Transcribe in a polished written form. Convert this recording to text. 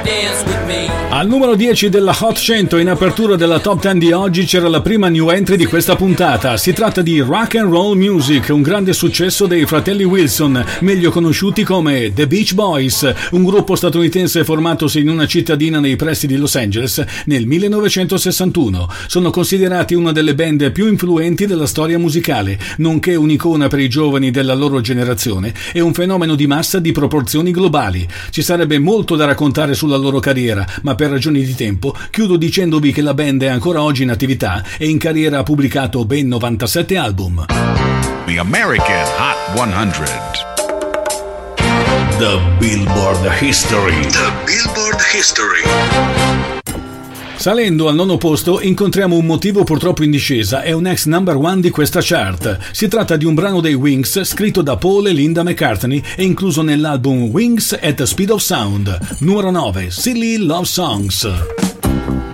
Al numero 10 della Hot 100 in apertura della Top 10 di oggi c'era la prima new entry di questa puntata. Si tratta di Rock and Roll Music, un grande successo dei fratelli Wilson, meglio conosciuti come The Beach Boys, un gruppo statunitense formatosi in una cittadina nei pressi di Los Angeles nel 1961. Sono considerati una delle band più influenti della storia musicale, nonché un'icona per i giovani della loro generazione e un fenomeno di massa di proporzioni globali. Ci sarebbe molto da raccontare sulla loro carriera, ma per ragioni di tempo chiudo dicendovi che la band è ancora oggi in attività e in carriera ha pubblicato ben 97 album. The American Hot 100. The Billboard History. The Billboard History. Salendo al nono posto incontriamo un motivo purtroppo in discesa, è un ex number one di questa chart. Si tratta di un brano dei Wings scritto da Paul e Linda McCartney e incluso nell'album Wings at the Speed of Sound. Numero 9, Silly Love Songs.